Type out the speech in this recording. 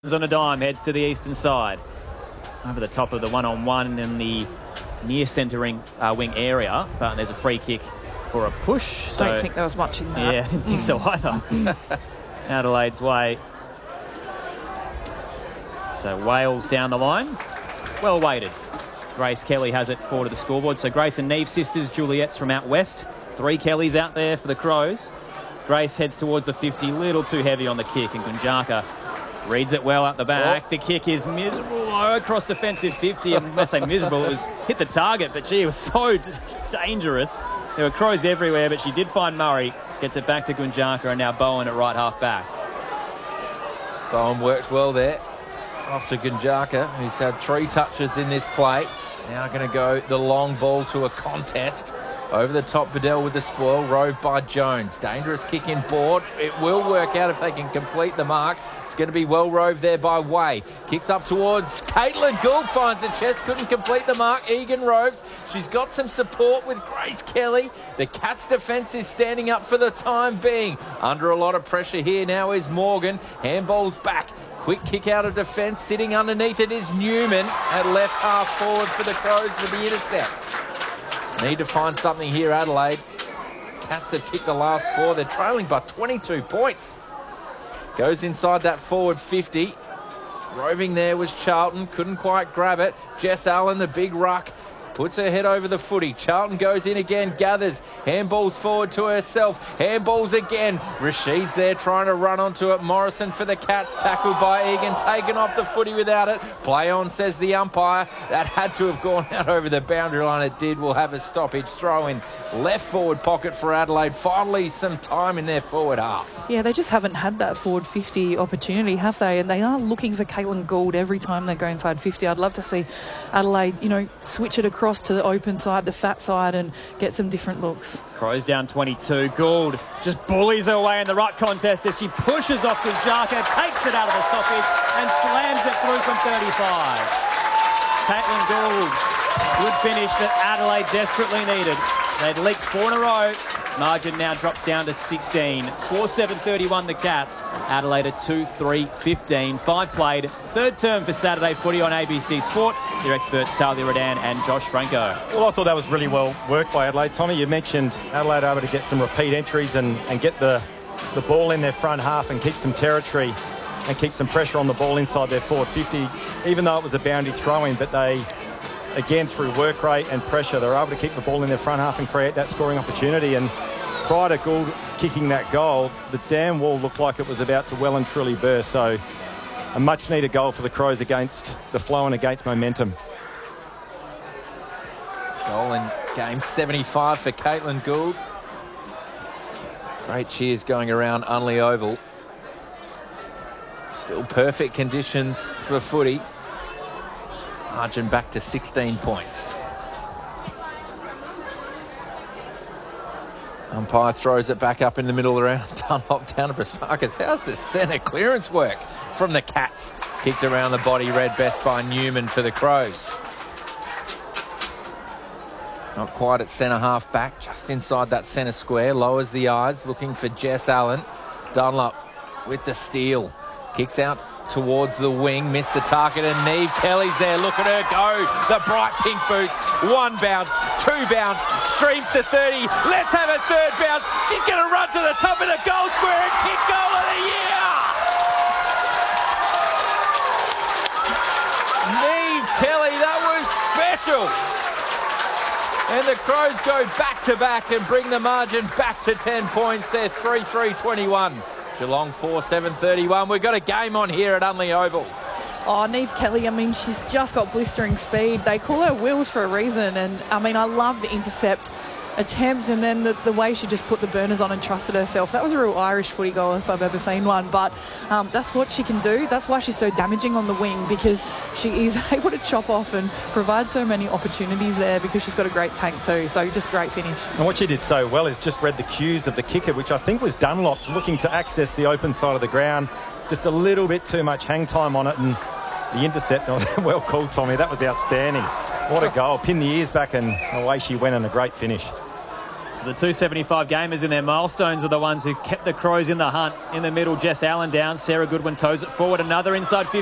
On a dime, heads to the eastern side. Over the top of the one-on-one in the near centering wing area. But there's a free kick for a push. I don't think there was much in that. Yeah, I didn't think so either. Adelaide's way. So Wales down the line. Well weighted. Grace Kelly has it forward to the scoreboard. So Grace and Neve sisters, Juliet's from out west. 3 Kellys out there for the Crows. Grace heads towards the 50, little too heavy on the kick, and Gunjaka reads it well at the back. The kick is miserable across defensive 50. And when I say miserable, it was hit the target, but gee, it was so dangerous. There were Crows everywhere, but she did find Murray. Gets it back to Gunjaka, and now Bowen at right half back. Bowen worked well there. Off to Gunjaka, who's had 3 touches in this play. Now going to go the long ball to a contest. Over the top, Bedell with the spoil, roved by Jones. Dangerous kick in board. It will work out if they can complete the mark. It's going to be well roved there by Way. Kicks up towards Caitlin Gould, finds the chest, couldn't complete the mark. Egan roves. She's got some support with Grace Kelly. The Cats' defence is standing up for the time being. Under a lot of pressure here now is Morgan. Handball's back. Quick kick out of defence. Sitting underneath it is Newman at left half forward for the Crows for the intercept. Need to find something here, Adelaide. Cats have kicked the last 4. They're trailing by 22 points. Goes inside that forward 50. Roving there was Charlton. Couldn't quite grab it. Jess Allen, the big ruck, puts her head over the footy. Charlton goes in again, gathers. Handballs forward to herself. Handballs again. Rashid's there trying to run onto it. Morrison for the Cats. Tackled by Egan. Taken off the footy without it. Play on, says the umpire. That had to have gone out over the boundary line. It did. We'll have a stoppage. Throw in left forward pocket for Adelaide. Finally some time in their forward half. Yeah, they just haven't had that forward 50 opportunity, have they? And they are looking for Caitlin Gould every time they go inside 50. I'd love to see Adelaide, switch it across to the open side, the fat side, and get some different looks. Crows down 22. Gould just bullies her way in the ruck contest as she pushes off Gunjaka, takes it out of the stoppage and slams it through from 35. Caitlin Gould, good finish that Adelaide desperately needed. They'd leaked 4 in a row. Margin now drops down to 16. 4-7-31 the Cats. Adelaide at 2-3-15. 5 played. Third term for Saturday footy on ABC Sport. Your experts Talia Redan and Josh Franco. Well, I thought that was really well worked by Adelaide. Tommy, you mentioned Adelaide able to get some repeat entries and get the ball in their front half and keep some territory and keep some pressure on the ball inside their forward 50, even though it was a boundary throw-in, but they, again, through work rate and pressure, they're able to keep the ball in their front half and create that scoring opportunity. And prior to Gould kicking that goal, the dam wall looked like it was about to well and truly burst. So a much-needed goal for the Crows against the flow and against momentum. Goal in game 75 for Caitlin Gould. Great cheers going around Unley Oval. Still perfect conditions for footy. Margin back to 16 points. Umpire throws it back up in the middle around Dunlop down to Brismarcus. How's the centre clearance work from the Cats? Kicked around the body, read best by Newman for the Crows. Not quite at centre half back, just inside that centre square. Lowers the eyes, looking for Jess Allen. Dunlop with the steal. Kicks out towards the wing, missed the target, and Neve Kelly's there. Look at her go. The bright pink boots. 1 bounce, 2 bounce, streams to 30. Let's have a 3rd bounce. She's going to run to the top of the goal square and kick goal of the year. Neve Kelly, that was special. And the Crows go back-to-back and bring the margin back to 10 points. They're 3-3-21. Geelong 4-7-31. We've got a game on here at Unley Oval. Oh, Neve Kelly, she's just got blistering speed. They call her Wheels for a reason. And, I love the intercept attempt and then the way she just put the burners on and trusted herself. That was a real Irish footy goal if I've ever seen one. But that's what she can do. That's why she's so damaging on the wing, because she is able to chop off and provide so many opportunities there because she's got a great tank too. So just great finish. And what she did so well is just read the cues of the kicker, which I think was Dunlop, looking to access the open side of the ground. Just a little bit too much hang time on it, and the intercept, well called, Tommy. That was outstanding. What a goal. Pinned the ears back and away she went, and a great finish. So the 275 gamers in their milestones are the ones who kept the Crows in the hunt. In the middle, Jess Allen down. Sarah Goodwin toes it forward. Another inside 50